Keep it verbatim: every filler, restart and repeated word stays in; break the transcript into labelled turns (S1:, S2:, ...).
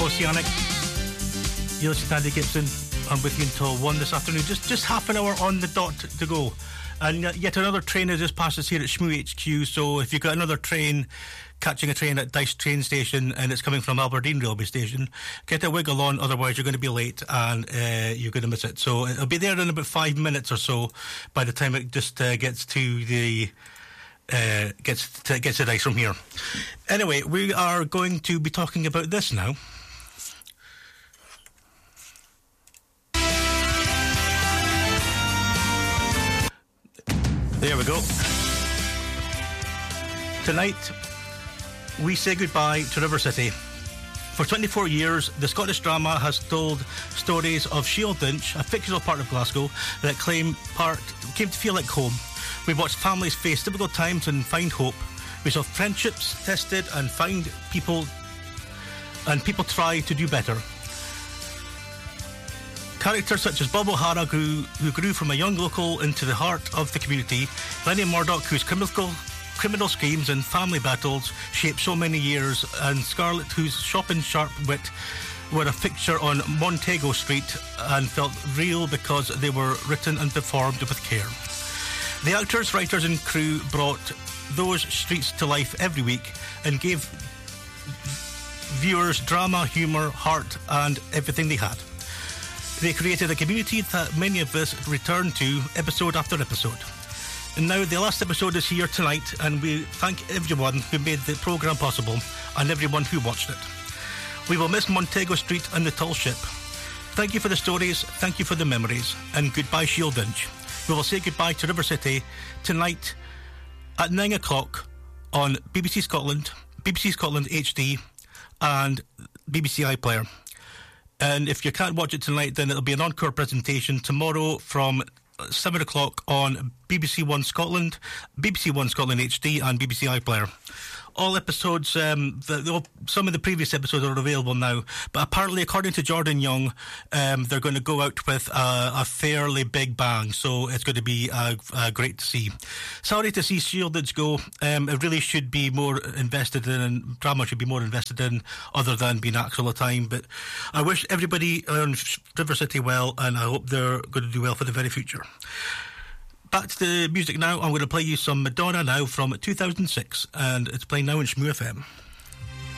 S1: Oceanic. You're listening to Andy Gibson. I'm with you until one this afternoon. Just just half an hour on the dot to go. And yet another train has just passed us here at Shmoo H Q. So if you've got another train, catching a train at Dyce train station and it's coming from Aberdeen railway station, get a wiggle on, otherwise you're going to be late and uh, you're going to miss it. So it'll be there in about five minutes or so by the time it just uh, gets to the... Uh, gets to, gets to Dyce from here. Anyway, we are going to be talking about this now. There we go. Tonight, we say goodbye to River City. For twenty-four years, the Scottish drama has told stories of Shielddinch, a fictional part of Glasgow that claim part came to feel like home. We watched families face difficult times and find hope. We saw friendships tested and find people, and people try to do better. Characters such as Bob O'Hara, grew, who grew from a young local into the heart of the community, Lenny Murdoch, whose criminal, criminal schemes and family battles shaped so many years, and Scarlett, whose shop and sharp wit were a fixture on Montego Street and felt real because they were written and performed with care. The actors, writers and crew brought those streets to life every week and gave viewers drama, humour, heart and everything they had. They created a community that many of us return to episode after episode. And now the last episode is here tonight, and we thank everyone who made the programme possible and everyone who watched it. We will miss Montego Street and the tall ship. Thank you for the stories, thank you for the memories, and goodbye Shielddinch. We will say goodbye to River City tonight at nine o'clock on B B C Scotland, B B C Scotland H D and B B C iPlayer. And if you can't watch it tonight, then it'll be an encore presentation tomorrow from seven o'clock on B B C One Scotland, B B C One Scotland H D and B B C iPlayer. All episodes, um, the, the, some of the previous episodes are available now, but apparently, according to Jordan Young, um, they're going to go out with a, a fairly big bang, so it's going to be uh, uh, great to see. Sorry to see Shielddinch go. Um, it really should be more invested in, and drama should be more invested in, other than being acts all the time. But I wish everybody on River City well, and I hope they're going to do well for the very future. Back to the music now. I'm going to play you some Madonna now from two thousand six, and it's playing now on Shmoo F M.